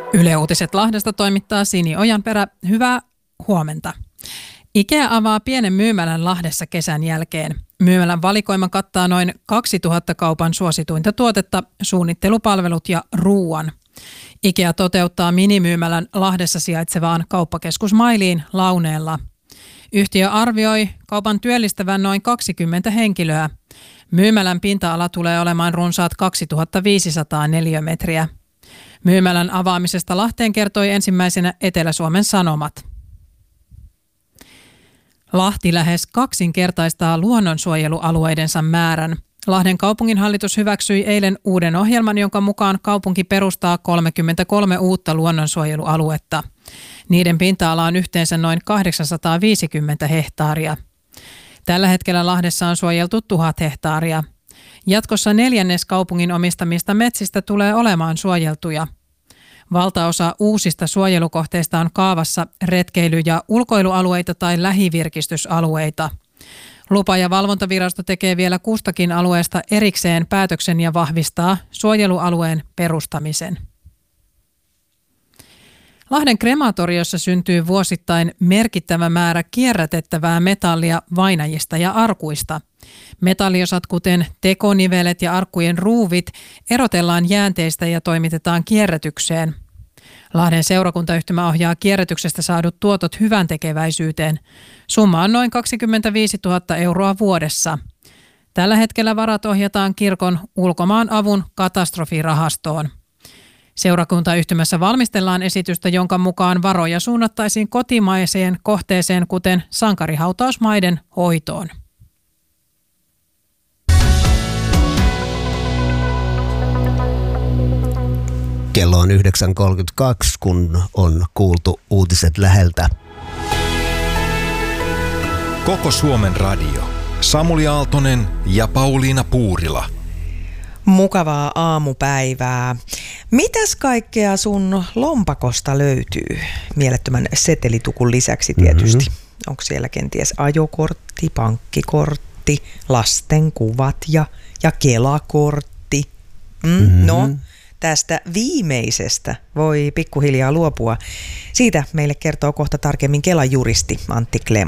Yle Uutiset Lahdesta toimittaa Sini Ojanperä. Hyvää huomenta. IKEA avaa pienen myymälän Lahdessa kesän jälkeen. Myymälän valikoima kattaa noin 2000 kaupan suosituinta tuotetta, suunnittelupalvelut ja ruuan. IKEA toteuttaa minimyymälän Lahdessa sijaitsevaan kauppakeskus Mailiin Launeella. Yhtiö arvioi kaupan työllistävän noin 20 henkilöä. Myymälän pinta-ala tulee olemaan runsaat 2500 neliömetriä. Myymälän avaamisesta Lahteen kertoi ensimmäisenä Etelä-Suomen Sanomat. Lahti lähes kaksinkertaistaa luonnonsuojelualueidensa määrän. Lahden kaupunginhallitus hyväksyi eilen uuden ohjelman, jonka mukaan kaupunki perustaa 33 uutta luonnonsuojelualuetta. Niiden pinta-ala on yhteensä noin 850 hehtaaria. Tällä hetkellä Lahdessa on suojeltu 1000 hehtaaria. Jatkossa neljännes kaupungin omistamista metsistä tulee olemaan suojeltuja. Valtaosa uusista suojelukohteista on kaavassa retkeily- ja ulkoilualueita tai lähivirkistysalueita. Lupa- ja valvontavirasto tekee vielä kustakin alueesta erikseen päätöksen ja vahvistaa suojelualueen perustamisen. Lahden krematoriossa syntyy vuosittain merkittävä määrä kierrätettävää metallia vainajista ja arkuista. Metalliosat, kuten tekonivelet ja arkkujen ruuvit, erotellaan jäänteistä ja toimitetaan kierrätykseen. Lahden seurakuntayhtymä ohjaa kierrätyksestä saadut tuotot hyväntekeväisyyteen. Summa on noin 25 000 euroa vuodessa. Tällä hetkellä varat ohjataan kirkon ulkomaan avun katastrofirahastoon. Seurakuntayhtymässä valmistellaan esitystä, jonka mukaan varoja suunnattaisiin kotimaiseen kohteeseen, kuten sankarihautausmaiden hoitoon. Kello on 9.32, kun on kuultu uutiset läheltä. Koko Suomen radio. Samuli Aaltonen ja Pauliina Puurila. Mukavaa aamupäivää. Mitäs kaikkea sun lompakosta löytyy? Mielettömän setelitukun lisäksi tietysti. Onko siellä kenties ajokortti, pankkikortti, lastenkuvat ja Kela-kortti? No, tästä viimeisestä voi pikkuhiljaa luopua. Siitä meille kertoo kohta tarkemmin Kelan juristi Antti Klem.